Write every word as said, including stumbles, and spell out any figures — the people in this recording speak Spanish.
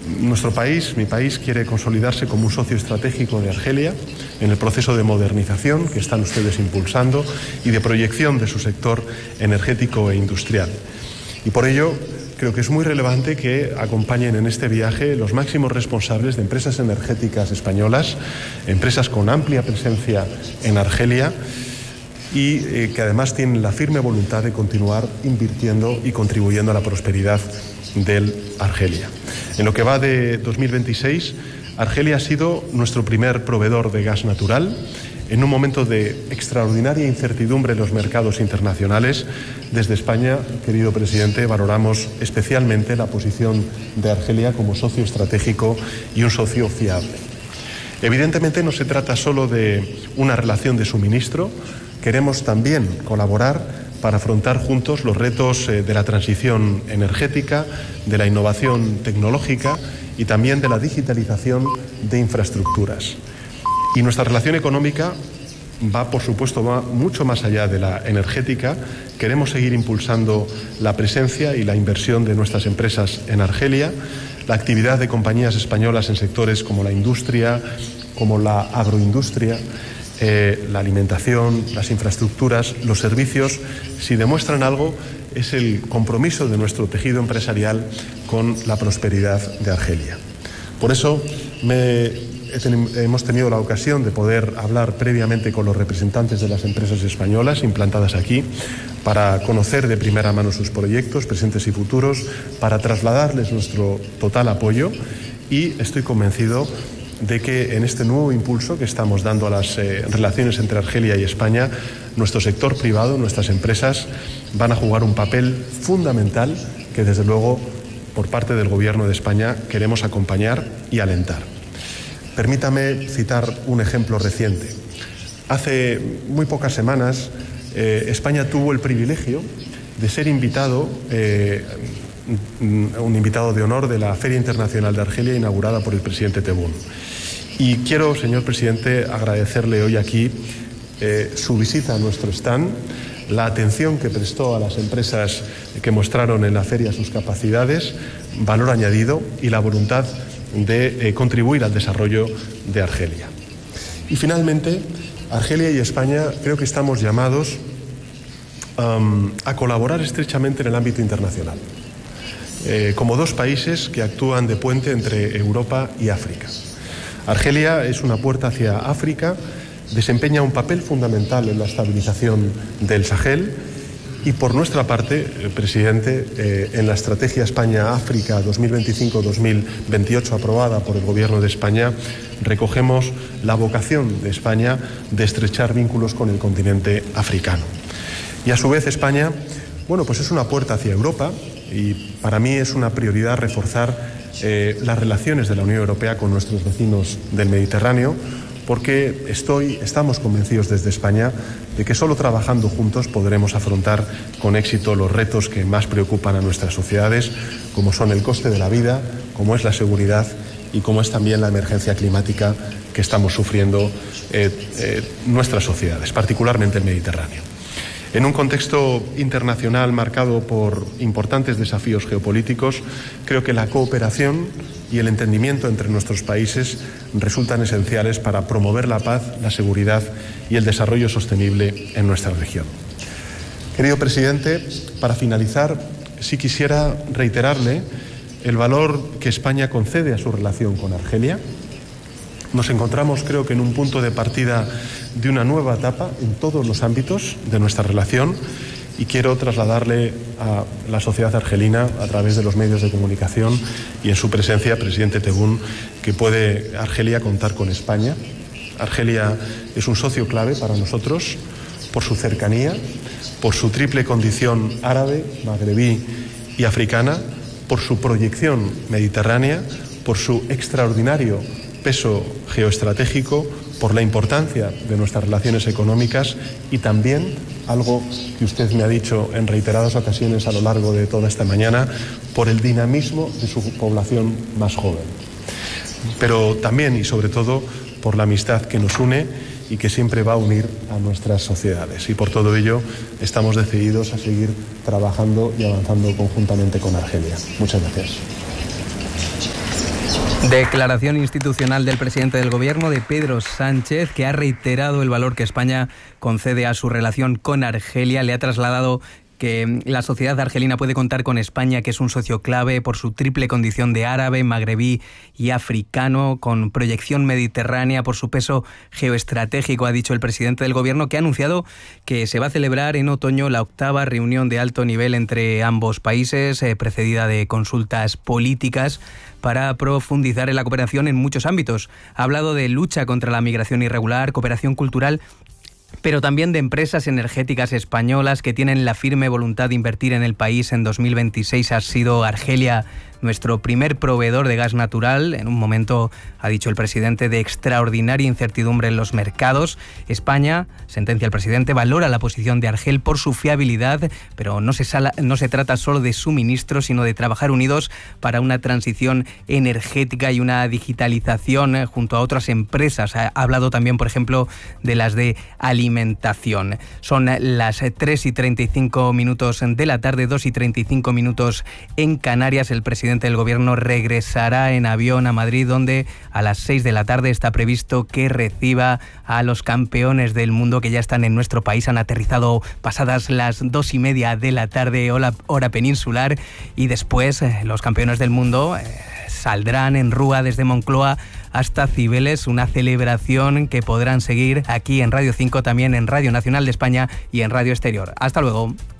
Nuestro país, mi país, quiere consolidarse como un socio estratégico de Argelia en el proceso de modernización que están ustedes impulsando y de proyección de su sector energético e industrial. Y por ello creo que es muy relevante que acompañen en este viaje los máximos responsables de empresas energéticas españolas, empresas con amplia presencia en Argelia y eh, que además tienen la firme voluntad de continuar invirtiendo y contribuyendo a la prosperidad del Argelia. En lo que va de dos mil veintiséis, Argelia ha sido nuestro primer proveedor de gas natural. En un momento de extraordinaria incertidumbre en los mercados internacionales, desde España, querido presidente, valoramos especialmente la posición de Argelia como socio estratégico y un socio fiable. Evidentemente no se trata solo de una relación de suministro, queremos también colaborar para afrontar juntos los retos de la transición energética, de la innovación tecnológica y también de la digitalización de infraestructuras. Y nuestra relación económica va, por supuesto, va mucho más allá de la energética. Queremos seguir impulsando la presencia y la inversión de nuestras empresas en Argelia, la actividad de compañías españolas en sectores como la industria, como la agroindustria, Eh, la alimentación, las infraestructuras, los servicios, si demuestran algo, es el compromiso de nuestro tejido empresarial con la prosperidad de Argelia. Por eso me, he ten, hemos tenido la ocasión de poder hablar previamente con los representantes de las empresas españolas implantadas aquí para conocer de primera mano sus proyectos, presentes y futuros, para trasladarles nuestro total apoyo y estoy convencido de que en este nuevo impulso que estamos dando a las eh, relaciones entre Argelia y España, nuestro sector privado, nuestras empresas, van a jugar un papel fundamental que, desde luego, por parte del Gobierno de España queremos acompañar y alentar. Permítame citar un ejemplo reciente. Hace muy pocas semanas, eh, España tuvo el privilegio de ser invitado, eh, un invitado de honor de la Feria Internacional de Argelia inaugurada por el presidente Tebboune. Y quiero, señor presidente, agradecerle hoy aquí eh, su visita a nuestro stand, la atención que prestó a las empresas que mostraron en la feria sus capacidades, valor añadido y la voluntad de eh, contribuir al desarrollo de Argelia. Y finalmente, Argelia y España creo que estamos llamados um, a colaborar estrechamente en el ámbito internacional, eh, como dos países que actúan de puente entre Europa y África. Argelia es una puerta hacia África, desempeña un papel fundamental en la estabilización del Sahel y, por nuestra parte, eh, presidente, eh, en la estrategia España-África dos mil veinticinco dos mil veintiocho aprobada por el Gobierno de España, recogemos la vocación de España de estrechar vínculos con el continente africano. Y a su vez España, bueno, pues es una puerta hacia Europa y para mí es una prioridad reforzar Eh, las relaciones de la Unión Europea con nuestros vecinos del Mediterráneo, porque estoy, estamos convencidos desde España de que solo trabajando juntos podremos afrontar con éxito los retos que más preocupan a nuestras sociedades, como son el coste de la vida, como es la seguridad y como es también la emergencia climática que estamos sufriendo eh, eh, nuestras sociedades, particularmente el Mediterráneo. En un contexto internacional marcado por importantes desafíos geopolíticos, creo que la cooperación y el entendimiento entre nuestros países resultan esenciales para promover la paz, la seguridad y el desarrollo sostenible en nuestra región. Querido presidente, para finalizar, sí quisiera reiterarle el valor que España concede a su relación con Argelia. Nos encontramos, creo que, en un punto de partida de una nueva etapa en todos los ámbitos de nuestra relación y quiero trasladarle a la sociedad argelina, a través de los medios de comunicación y en su presencia, presidente Tebboune, que puede Argelia contar con España. Argelia es un socio clave para nosotros por su cercanía, por su triple condición árabe, magrebí y africana, por su proyección mediterránea, por su extraordinario peso geoestratégico, por la importancia de nuestras relaciones económicas y también, algo que usted me ha dicho en reiteradas ocasiones a lo largo de toda esta mañana, por el dinamismo de su población más joven. Pero también y sobre todo por la amistad que nos une y que siempre va a unir a nuestras sociedades. Y por todo ello estamos decididos a seguir trabajando y avanzando conjuntamente con Argelia. Muchas gracias. Declaración institucional del presidente del Gobierno, de Pedro Sánchez, que ha reiterado el valor que España concede a su relación con Argelia. Le ha trasladado que la sociedad argelina puede contar con España, que es un socio clave por su triple condición de árabe, magrebí y africano, con proyección mediterránea, por su peso geoestratégico, ha dicho el presidente del Gobierno, que ha anunciado que se va a celebrar en otoño la octava reunión de alto nivel entre ambos países, eh, precedida de consultas políticas, para profundizar en la cooperación en muchos ámbitos. Ha hablado de lucha contra la migración irregular, cooperación cultural, pero también de empresas energéticas españolas que tienen la firme voluntad de invertir en el país. En dos mil veintiséis ha sido Argelia nuestro primer proveedor de gas natural, en un momento, ha dicho el presidente, de extraordinaria incertidumbre en los mercados. España, sentencia el presidente, valora la posición de Argel por su fiabilidad, pero no se, sala, no se trata solo de suministros, sino de trabajar unidos para una transición energética y una digitalización eh, junto a otras empresas. Ha hablado también, por ejemplo, de las de alimentación. Son las tres y treinta y cinco minutos de la tarde, dos y treinta y cinco minutos en Canarias. El presidente del Gobierno regresará en avión a Madrid, donde a las seis de la tarde está previsto que reciba a los campeones del mundo que ya están en nuestro país. Han aterrizado pasadas las dos y media de la tarde, hora, hora peninsular, y después eh, los campeones del mundo eh, saldrán en Rúa desde Moncloa hasta Cibeles, una celebración que podrán seguir aquí en Radio cinco, también en Radio Nacional de España y en Radio Exterior. Hasta luego.